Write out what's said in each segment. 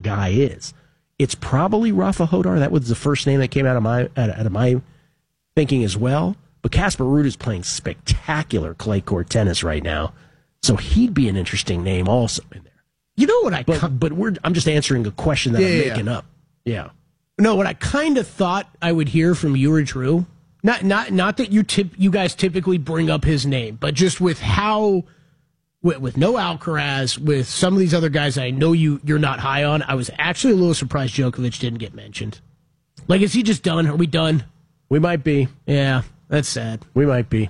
guy is. It's probably Rafa Hodar. That was the first name that came out of my thinking as well. But Casper Ruud is playing spectacular clay court tennis right now, so he'd be an interesting name also in there. You know what I'm just answering a question that I'm making up. Yeah. No, what I kind of thought I would hear from you or Drew, not that you guys typically bring up his name, but just with how. With no Alcaraz, with some of these other guys I know you're not high on, I was actually a little surprised Djokovic didn't get mentioned. Like, is he just done? Are we done? We might be. Yeah, that's sad. We might be.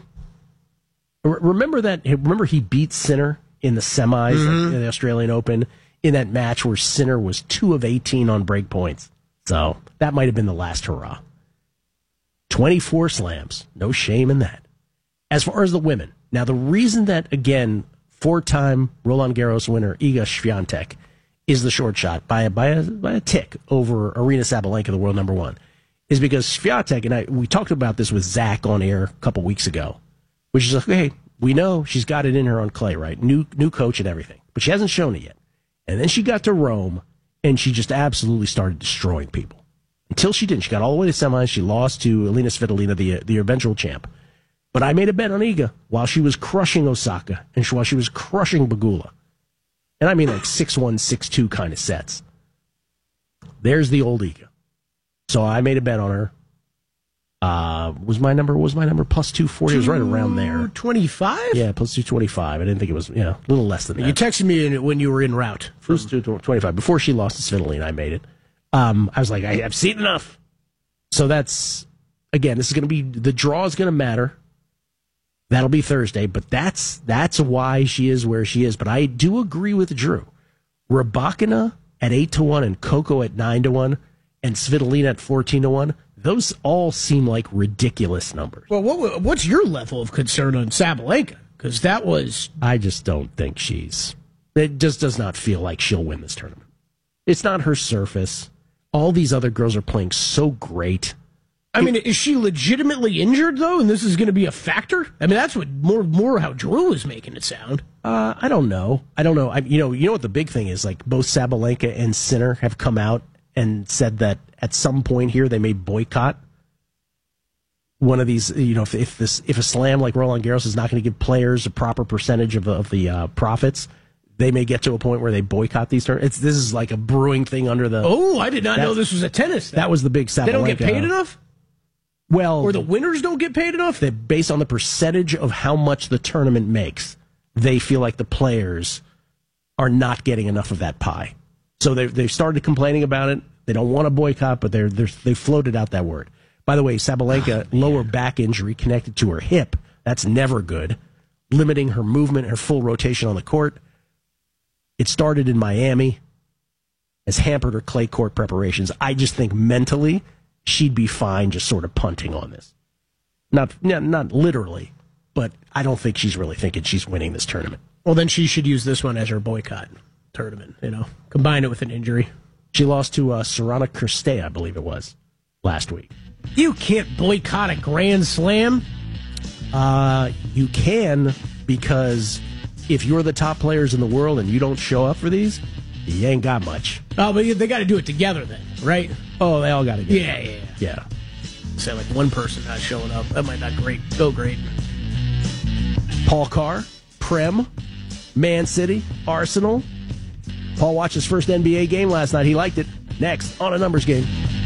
Remember he beat Sinner in the semis in the Australian Open in that match where Sinner was 2 of 18 on break points. So that might have been the last hurrah. 24 slams. No shame in that. As far as the women, now the reason that, again, 4-time Roland Garros winner Iga Swiatek is the short shot by a tick over Aryna Sabalenka, the world number one, is because Swiatek, and we talked about this with Zach on air a couple weeks ago, which is like, hey, we know she's got it in her on clay, right? New coach and everything, but she hasn't shown it yet. And then she got to Rome, and she just absolutely started destroying people. Until she didn't. She got all the way to semis. She lost to Alina Svitolina, the eventual champ. But I made a bet on Iga while she was crushing Osaka and while she was crushing Bagula. And I mean like 6-1, 6-2 kind of sets. There's the old Iga. So I made a bet on her. Was my number plus 240? It was right around there. 225? Yeah, plus 225. I didn't think it was, a little less than that. You texted me when you were en route. Plus 225. Before she lost to Svitolina, I made it. I was like, I've seen enough. So that's, again, this is going to be, the draw is going to matter. That'll be Thursday, but that's why she is where she is. But I do agree with Drew. Rybakina at 8-1 and Coco at 9-1 and Svitolina at 14-1. Those all seem like ridiculous numbers. Well, what's your level of concern on Sabalenka? Because that was... I just don't think it just does not feel like she'll win this tournament. It's not her surface. All these other girls are playing so great. I mean, is she legitimately injured, though, and this is going to be a factor? I mean, that's what more how Drew is making it sound. I don't know. You know what the big thing is? Like, both Sabalenka and Sinner have come out and said that at some point here they may boycott one of these. If a slam like Roland Garros is not going to give players a proper percentage of the profits, they may get to a point where they boycott these tournaments. This is like a brewing thing under the... Oh, I did not know this was a tennis thing. That was the big Sabalenka. They don't get paid enough? Well, or the winners don't get paid enough? Based on the percentage of how much the tournament makes, they feel like the players are not getting enough of that pie. So they've started complaining about it. They don't want to boycott, but they floated out that word. By the way, Sabalenka, lower back injury connected to her hip. That's never good. Limiting her movement, her full rotation on the court. It started in Miami. Has hampered her clay court preparations. I just think mentally she'd be fine just sort of punting on this. Not literally, but I don't think she's really thinking she's winning this tournament. Well, then she should use this one as her boycott tournament, combine it with an injury. She lost to Sorana Cirstea, I believe it was, last week. You can't boycott a Grand Slam. You can, because if you're the top players in the world and you don't show up for these, you ain't got much. Oh, but they got to do it together then, right? Oh, they all got to do it. Yeah. Say like one person not showing up. That might not go great. Paul Carr, Prem, Man City, Arsenal. Paul watched his first NBA game last night. He liked it. Next, on a numbers game.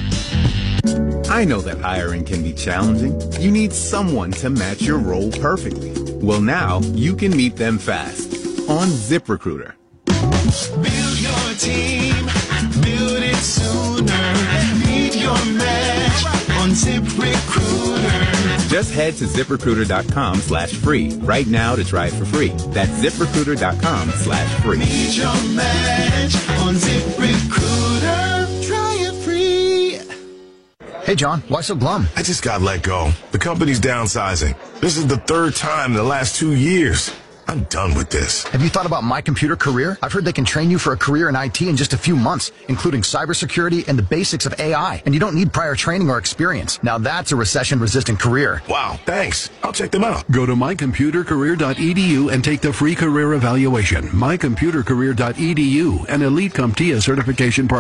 I know that hiring can be challenging. You need someone to match your role perfectly. Well, now you can meet them fast on ZipRecruiter. Build your team, build it sooner. Meet your match on ZipRecruiter. Just head to ZipRecruiter.com/free right now to try it for free. That's ZipRecruiter.com/free. Meet your match on ZipRecruiter. Try it free. Hey, John, why so glum? I just got let go. The company's downsizing. This is the third time in the last 2 years. I'm done with this. Have you thought about My Computer Career? I've heard they can train you for a career in IT in just a few months, including cybersecurity and the basics of AI. And you don't need prior training or experience. Now that's a recession-resistant career. Wow, thanks. I'll check them out. Go to mycomputercareer.edu and take the free career evaluation. Mycomputercareer.edu, an elite CompTIA certification partner.